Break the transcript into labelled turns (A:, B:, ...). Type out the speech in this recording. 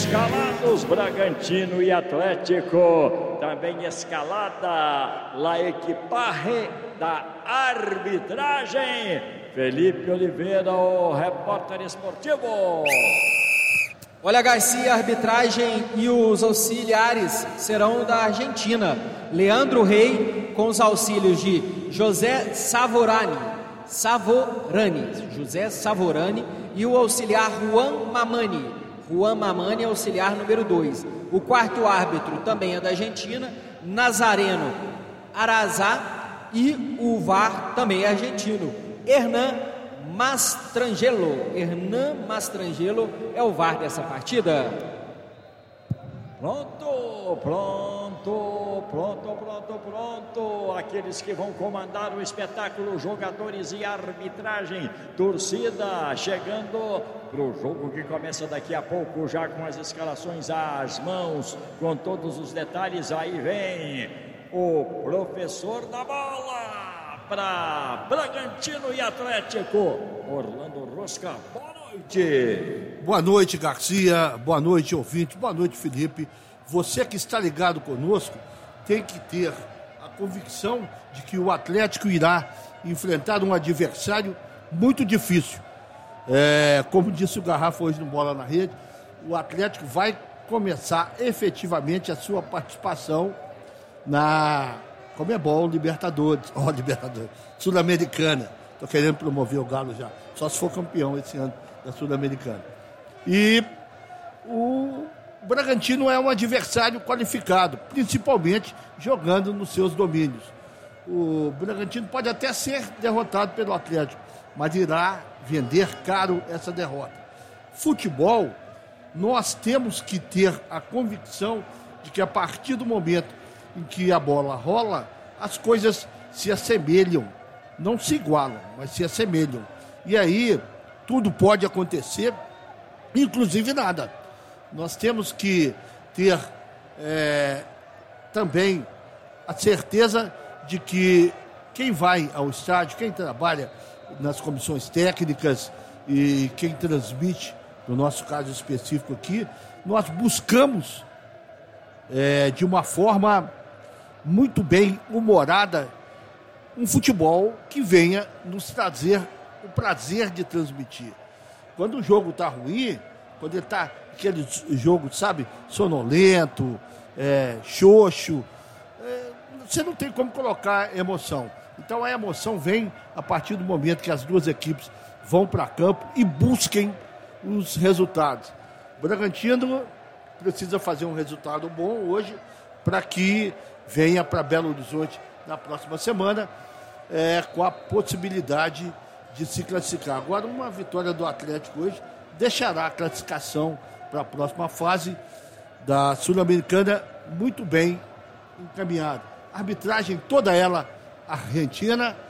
A: Escalados Bragantino e Atlético. Também escalada La Equipaje da arbitragem. Felipe Oliveira, o repórter esportivo.
B: Olha, Garcia, a arbitragem e os auxiliares serão da Argentina. Leandro Rey, com os auxílios de José Savorani, e o auxiliar Juan Mamani, auxiliar número 2. O quarto árbitro também é da Argentina, Nazareno Arazá, e o VAR também é argentino, Hernan Mastrangelo é o VAR dessa partida.
A: Pronto. Aqueles que vão comandar o espetáculo, jogadores e arbitragem, torcida chegando para o jogo que começa daqui a pouco, já com as escalações às mãos, com todos os detalhes. Aí vem o professor da bola para Bragantino e Atlético, Orlando Rosca. Boa noite.
C: Boa noite, Garcia. Boa noite, ouvinte. Boa noite, Felipe. Você que está ligado conosco tem que ter a convicção de que o Atlético irá enfrentar um adversário muito difícil. Como disse o Garrafa hoje no Bola na Rede, o Atlético vai começar efetivamente a sua participação na Conmebol Libertadores, Sul-Americana. Estou querendo promover o Galo já, só se for campeão esse ano da Sul-Americana. E o Bragantino é um adversário qualificado, principalmente jogando nos seus domínios. O Bragantino pode até ser derrotado pelo Atlético, mas irá vender caro essa derrota. Futebol, nós temos que ter a convicção de que a partir do momento em que a bola rola, as coisas se assemelham, não se igualam, mas se assemelham. E aí, tudo pode acontecer, inclusive nada. Nós temos que ter também a certeza de que quem vai ao estádio, quem trabalha nas comissões técnicas e quem transmite, no nosso caso específico aqui, nós buscamos de uma forma muito bem humorada um futebol que venha nos trazer o prazer de transmitir. Quando o jogo está ruim, quando ele está aquele jogo, sabe, sonolento, xoxo, você não tem como colocar emoção. Então a emoção vem a partir do momento que as duas equipes vão para campo e busquem os resultados. O Bragantino precisa fazer um resultado bom hoje para que venha para Belo Horizonte na próxima semana com a possibilidade de se classificar. Agora, uma vitória do Atlético hoje deixará a classificação para a próxima fase da Sul-Americana muito bem encaminhada. A arbitragem toda ela argentina,